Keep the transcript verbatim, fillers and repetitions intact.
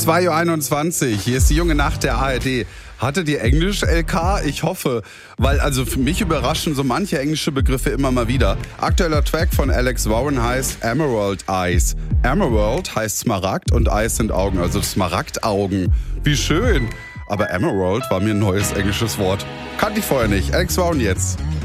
zwei Uhr einundzwanzig, hier ist die junge Nacht der A R D. Hattet ihr Englisch, L K? Ich hoffe, weil also für mich überraschen so manche englische Begriffe immer mal wieder. Aktueller Track von Alex Warren heißt Emerald Eyes. Emerald heißt Smaragd und Eyes sind Augen, also Smaragdaugen. Wie schön! Aber Emerald war mir ein neues englisches Wort. Kannte ich vorher nicht. Alex Warren jetzt.